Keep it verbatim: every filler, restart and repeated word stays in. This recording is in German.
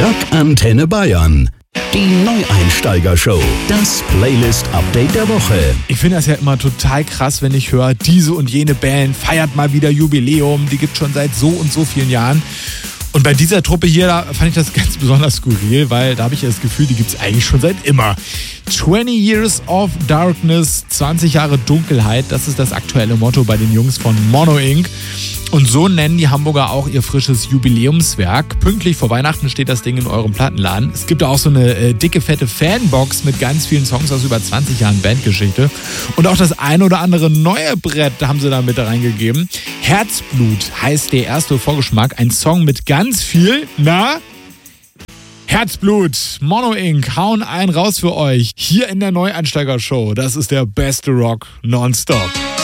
Rock Antenne Bayern. Die Neueinsteiger-Show. Das Playlist-Update der Woche. Ich finde das ja immer total krass, wenn ich höre, diese und jene Band feiert mal wieder Jubiläum. Die gibt schon seit so und so vielen Jahren. Und bei dieser Truppe hier, da fand ich das ganz besonders skurril, weil da habe ich das Gefühl, die gibt es eigentlich schon seit immer. zwanzig Years of Darkness, zwanzig Jahre Dunkelheit, das ist das aktuelle Motto bei den Jungs von Mono Incorporated. Und so nennen die Hamburger auch ihr frisches Jubiläumswerk. Pünktlich vor Weihnachten steht das Ding in eurem Plattenladen. Es gibt auch so eine äh, dicke, fette Fanbox mit ganz vielen Songs aus über zwanzig Jahren Bandgeschichte. Und auch das ein oder andere neue Brett haben sie da mit reingegeben. Herzblut heißt der erste Vorgeschmack. Ein Song mit ganz viel, na... Herzblut, Mono Incorporated, hauen einen raus für euch. Hier in der Neueinsteiger-Show. Das ist der beste Rock nonstop.